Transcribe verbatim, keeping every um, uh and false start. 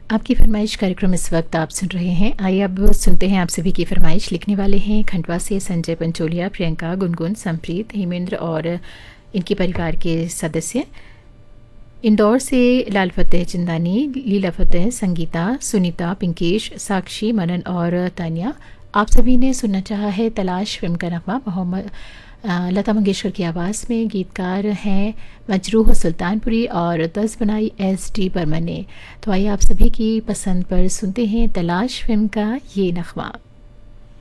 आपकी फरमाइश कार्यक्रम इस वक्त आप सुन रहे हैं। आइए अब सुनते हैं आप सभी की फरमाइश। लिखने वाले हैं खंडवा से संजय पंचोलिया, प्रियंका, गुनगुन, संप्रीत, हेमेंद्र और इनके परिवार के सदस्य। इंदौर से लाल फतेह चंदानी, लीला फतेह, संगीता, सुनीता, पिंकेश, साक्षी, मनन और तानिया। आप सभी ने सुनना चाहा है तलाश फिल्म का नगमा। मोहम्मद लता मंगेशकर की आवाज़ में गीतकार हैं मजरूह सुल्तानपुरी और तर्ज बनाई एस डी बर्मन ने। तो आइए आप सभी की पसंद पर सुनते हैं तलाश फिल्म का ये नगमा।